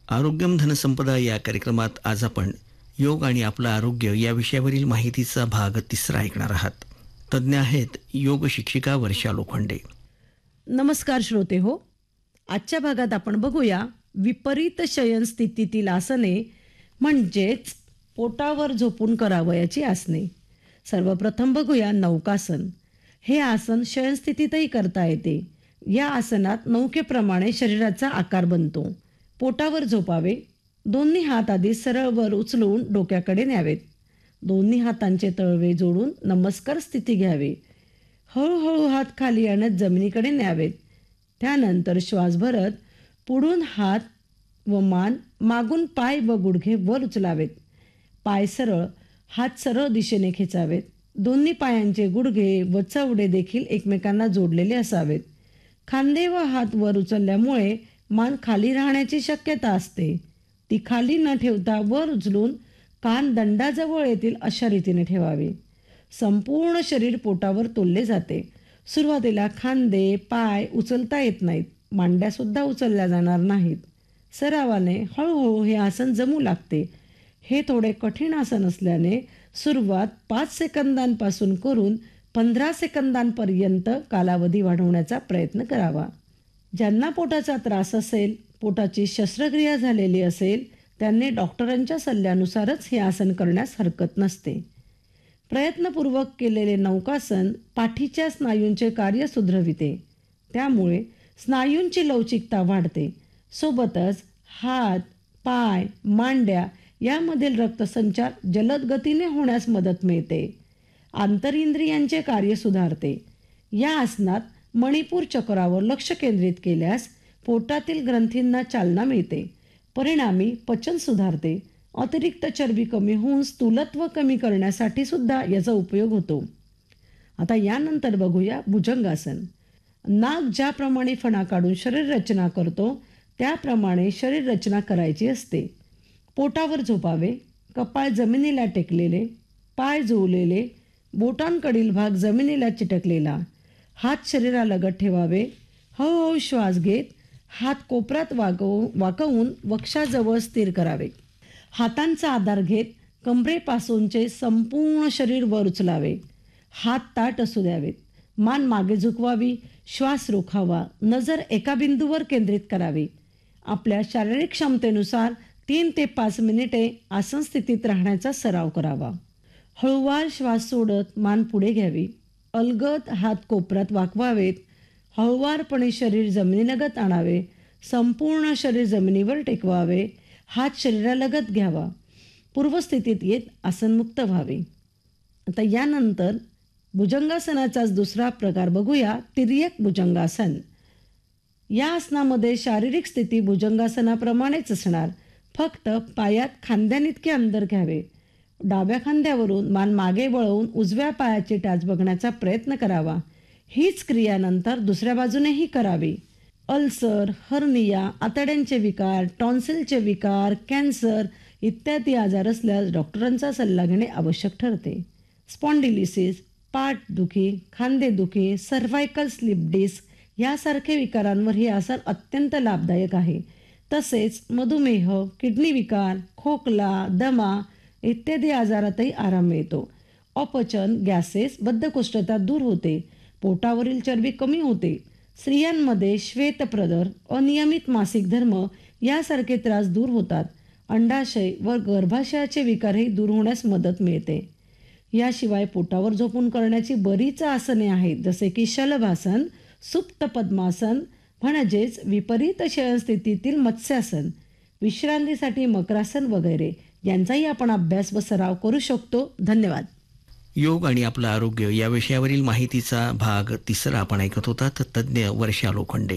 आरोग्यम धनसंपदा या कार्यक्रमात आज आपण योग आणि आपलं आरोग्य या विषयावरील माहितीचा भाग 3 ऐकणार आहात. तज्ज्ञ आहेत योग शिक्षिका वर्षा लोखंडे. नमस्कार श्रोते हो. आजच्या भागात आपण बघूया विपरीत शयन स्थितीतील आसने म्हणजेच पोटावर झोपून करावयाची आसने. सर्वप्रथम बघूया नौकासन. हे आसन शयनस्थितीतही करता येते. या आसनात नौकेप्रमाणे शरीराचा आकार बनतो. पोटावर झोपावे. दोन्ही हात आधी सरळ वर उचलून डोक्याकडे न्यावेत. दोन्ही हातांचे तळवे जोडून नमस्कार स्थिती घ्यावी. हळूहळू हात खाली आणत जमिनीकडे न्यावेत. त्यानंतर श्वास भरत पुढून हात व मान, मागून पाय व गुडघे वर उचलावेत. पाय सरळ, हात सरळ दिशेने खेचावेत. दोन्ही पायांचे गुडघे व चवडे देखील एकमेकांना जोडलेले असावेत. खांदे व हात वर उचलल्यामुळे मान खाली राहण्याची शक्यता असते. ती खाली न ठेवता वर उचलून कान दंडाजवळ येतील अशा रीतीने ठेवावे. संपूर्ण शरीर पोटावर तोलले जाते. सुरुवातीला खांदे, पाय उचलता येत नाहीत. मांड्यासुद्धा उचलल्या जाणार नाहीत. सरावाने हळूहळू हे आसन जमू लागते. हे थोडे कठीण आसन असल्याने सुरुवात 5 सेकंदांपासून करून 15 सेकंदांपर्यंत कालावधी वाढवण्याचा प्रयत्न करावा. ज्यांना पोटाचा त्रास असेल, पोटाची शस्त्रक्रिया झालेली असेल, त्यांनी डॉक्टरांच्या सल्ल्यानुसारच हे आसन करण्यास हरकत नसते. प्रयत्नपूर्वक केलेले नौकासन पाठीच्या स्नायूंचे कार्य सुधरविते. त्यामुळे स्नायूंची लवचिकता वाढते. सोबतच हात, पाय, मांड्या यामधील रक्तसंचार जलद गतीने होण्यास मदत मिळते. आंतरिंद्रियांचे कार्य सुधारते. या आसनात मणिपूर चक्रावर लक्ष केंद्रित केल्यास पोटातील ग्रंथींना चालना मिळते. परिणामी पचन सुधारते. अतिरिक्त चरबी कमी होऊन स्थूलत्व कमी करण्यासाठी सुद्धा याचा उपयोग होतो. आता यानंतर बघूया भुजंगासन. नाक ज्याप्रमाणे फणा काढून शरीर रचना करतो त्याप्रमाणे शरीर रचना करायची असते. पोटावर झोपावे. कपाळ जमिनीला टेकलेले, पाय जोडलेले, बोटांकडील भाग जमिनीला चिटकलेला. हात शरीरालगत ठेवावे. हळूहळू श्वास घेत हात कोपऱ्यात वाकवून वक्षाजवळ स्थिर करावे. हातांचा आधार घेत कंबरेपासूनचे संपूर्ण शरीर वर उचलावे. हात ताठ असू द्यावेत. मान मागे झुकवावी. श्वास रोखावा. नजर एका बिंदूवर केंद्रित करावी. आपल्या शारीरिक क्षमतेनुसार 3 ते 5 मिनिटे आसन स्थितीत राहण्याचा सराव करावा. हळूवार श्वास सोडत मान पुढे घ्यावी. अलगद हात कोपऱ्यात वाकवावेत. हळूवारपणे शरीर जमिनीलगत आणावे. संपूर्ण शरीर जमिनीवर टेकवावे. हात शरीरालगत घ्यावा. पूर्वस्थितीत येत आसनमुक्त व्हावे. आता यानंतर भुजंगासनाचाच दुसरा प्रकार बघूया, तिर्यक भुजंगासन. या आसनामध्ये शारीरिक स्थिती भुजंगासनाप्रमाणेच असणार. फक्त पायात खांद्यानितके अंतर घ्यावे. डाव्या खांद्यावरून मान मागे वळवून उजव्या पायाची टाच बघण्याचा प्रयत्न करावा. हीच क्रिया नंतर दुसऱ्या बाजूनेही करावी. अल्सर, हर्निया, आतड्यांचे विकार, टॉन्सिलचे विकार, कॅन्सर इत्यादी आजार असल्यास डॉक्टरांचा सल्ला घेणे आवश्यक ठरते. स्पॉन्डिलिसिस, पाठदुखी, खांदेदुखी, सर्व्हायकल स्लिप डिस्क यासारखे विकारांवर हे आसन अत्यंत लाभदायक आहे. तसेच मधुमेह, किडनी विकार, खोकला, दमा इत्यादी आजारातही आराम मिळतो. अपचन, गॅसेस, बद्धकोष्ठता दूर होते. पोटावरील चरबी कमी होते. स्त्रियांमध्ये श्वेतप्रदर, अनियमित मासिक धर्म यासारखे त्रास दूर होतात. अंडाशय व गर्भाशयाचे विकारही दूर होण्यास मदत मिळते. याशिवाय पोटावर झोपून करण्याची बरीच आसने आहेत, जसे की शलभासन, सुप्त पद्मासन म्हणजेच विपरीत शयनस्थितीतील मत्स्यासन, विश्रांतीसाठी मकरासन वगैरे यांचाही आपण अभ्यास व सराव करू शकतो. धन्यवाद. योग आणि आपलं आरोग्य या विषयावरील माहितीचा भाग 3 आपण ऐकत होता. तज्ज्ञ वर्षा लोखंडे.